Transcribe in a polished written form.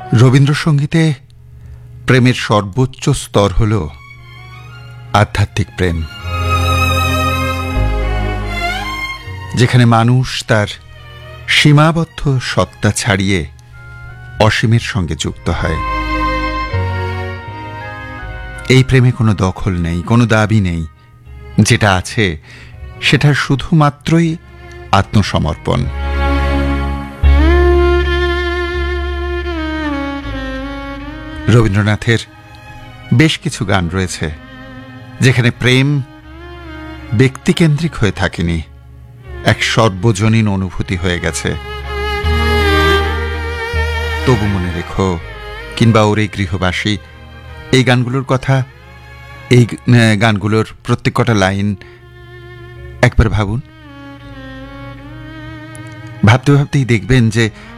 রবীন্দ্রসঙ্গীতে প্রেমের সর্বোচ্চ স্তর হল আধ্যাত্মিক প্রেম, যেখানে মানুষ তার সীমাবদ্ধ সত্তা ছাড়িয়ে অসীমের সঙ্গে যুক্ত হয়। এই প্রেমে কোনো দখল নেই, কোনো দাবি নেই। যেটা আছে সেটা শুধুমাত্রই আত্মসমর্পণ। রবীন্দ্রনাথের বেশ কিছু গান রয়েছে যেখানে প্রেম ব্যক্তিকেন্দ্রিক হয়ে থাকেনি, এক সর্বজনীন অনুভূতি হয়ে গেছে। তবু মনে রেখো কিংবা ওরে গৃহবাসী, এই গানগুলোর কথা, এই গানগুলোর প্রত্যেক কটা লাইন একবার ভাবুন। ভাবতে ভাবতেই দেখবেন যে